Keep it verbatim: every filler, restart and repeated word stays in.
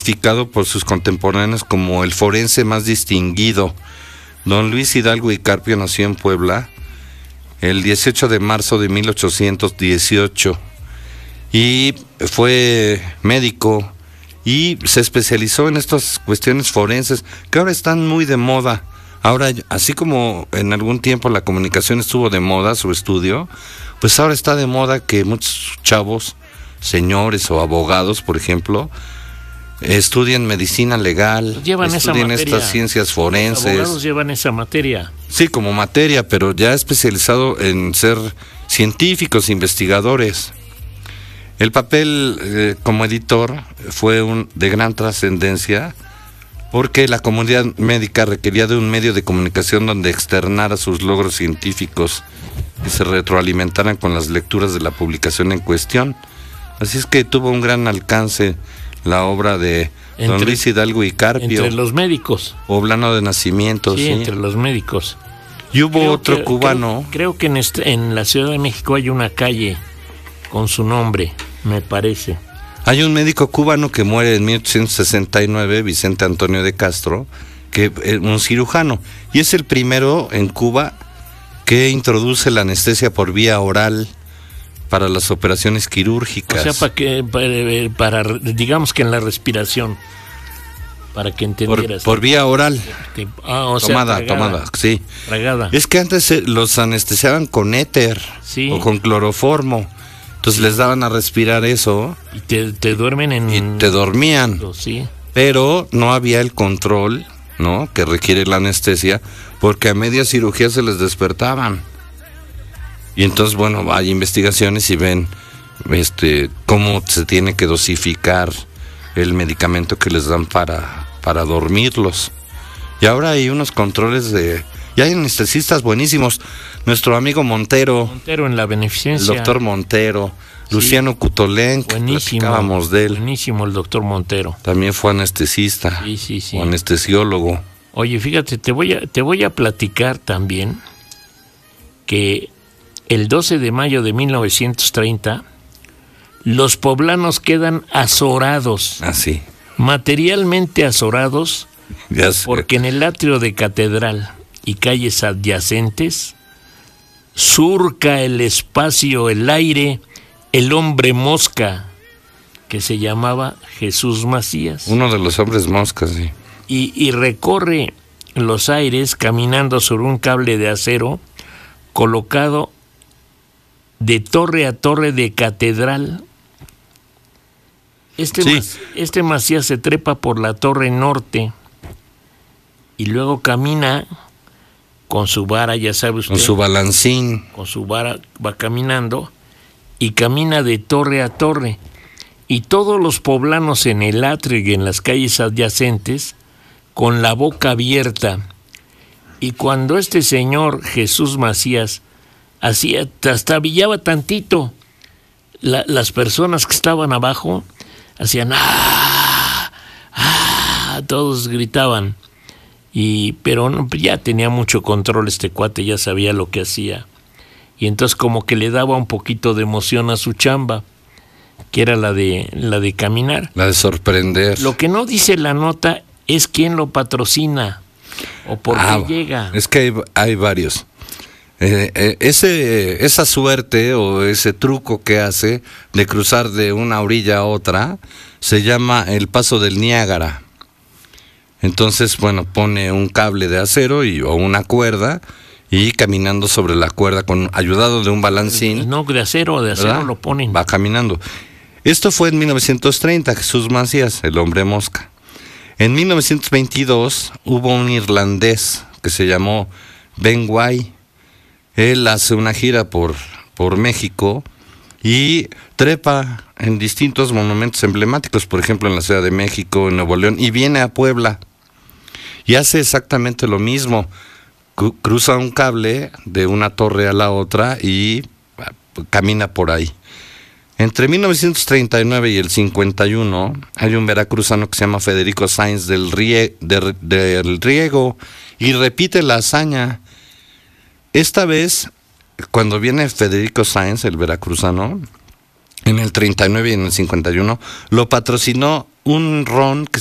identificado por sus contemporáneos como el forense más distinguido. Don Luis Hidalgo y Carpio nació en Puebla el dieciocho de marzo de mil ochocientos dieciocho y fue médico y se especializó en estas cuestiones forenses que ahora están muy de moda. Ahora, así como en algún tiempo la comunicación estuvo de moda, su estudio, pues ahora está de moda que muchos chavos, señores o abogados, por ejemplo, estudian medicina legal, llevan estudian esa materia, estas ciencias forenses. Los abogados llevan esa materia. Sí, como materia, pero ya especializado en ser científicos, investigadores. El papel eh, como editor fue un, de gran trascendencia porque la comunidad médica requería de un medio de comunicación donde externara sus logros científicos y se retroalimentaran con las lecturas de la publicación en cuestión. Así es que tuvo un gran alcance la obra de entre, don Luis Hidalgo y Carpio. Entre los médicos. Poblano de nacimiento. Sí, sí, entre los médicos. Y hubo creo otro que, cubano. Creo, creo que en, este, en la Ciudad de México hay una calle con su nombre, me parece. Hay un médico cubano que muere en mil ochocientos sesenta y nueve, Vicente Antonio de Castro, que es un cirujano, y es el primero en Cuba que introduce la anestesia por vía oral para las operaciones quirúrgicas. O sea, para que, para, para digamos que en la respiración, para que entendieras. Por, por vía oral. Ah, o sea, tomada, tragada, tomada, sí. Tragada. Es que antes los anestesiaban con éter, sí, o con cloroformo. Entonces les daban a respirar eso. Y te, te duermen en... Y te dormían. Sí. Pero no había el control, ¿no?, que requiere la anestesia, porque a media cirugía se les despertaban. Y entonces, bueno, hay investigaciones y ven este cómo se tiene que dosificar el medicamento que les dan para, para dormirlos. Y ahora hay unos controles de... Y hay anestesistas buenísimos. Nuestro amigo Montero. Montero en la Beneficencia. El doctor Montero. Sí. Luciano Kutolenk. Buenísimo. Platicábamos de él. Buenísimo el doctor Montero. También fue anestesista. Sí, sí, sí. O anestesiólogo. Oye, fíjate, te voy a, te voy a platicar también que el doce de mayo de mil novecientos treinta los poblanos quedan azorados. Ah, sí. Materialmente azorados. Ya sé. Porque en el atrio de catedral y calles adyacentes surca el espacio, el aire, el hombre mosca que se llamaba Jesús Macías. Uno de los hombres moscas, sí. Y, y recorre los aires caminando sobre un cable de acero colocado de torre a torre de catedral. Este, sí. Mac- este Macías se trepa por la torre norte y luego camina con su vara, ya sabe usted. Con su balancín. Con su vara va caminando y camina de torre a torre. Y todos los poblanos en el atrio y en las calles adyacentes con la boca abierta. Y cuando este señor Jesús Macías hacía, trastabillaba tantito, la, las personas que estaban abajo hacían ¡ah! ¡Ah! Todos gritaban. Y pero no, ya tenía mucho control este cuate, ya sabía lo que hacía. Y entonces como que le daba un poquito de emoción a su chamba, que era la de la de caminar. La de sorprender. Lo que no dice la nota es quién lo patrocina o por ah, qué llega. Es que hay, hay varios. Eh, eh, ese esa suerte o ese truco que hace de cruzar de una orilla a otra se llama el paso del Niágara. Entonces, bueno, pone un cable de acero y, o una cuerda y caminando sobre la cuerda, con ayudado de un balancín. No, de acero, de acero, ¿verdad? Lo ponen. Va caminando. Esto fue en mil novecientos treinta, Jesús Macías, el hombre mosca. En mil novecientos veintidós hubo un irlandés que se llamó Ben Guay. Él hace una gira por, por México y trepa en distintos monumentos emblemáticos, por ejemplo en la Ciudad de México, en Nuevo León, y viene a Puebla. Y hace exactamente lo mismo, Cru- cruza un cable de una torre a la otra y camina por ahí. Entre mil novecientos treinta y nueve y el cincuenta y uno hay un veracruzano que se llama Federico Sáenz del, Rie- de, del Riego y repite la hazaña. Esta vez, cuando viene Federico Sáenz, el veracruzano, en el treinta y nueve y en el cincuenta y uno, lo patrocinó un ron que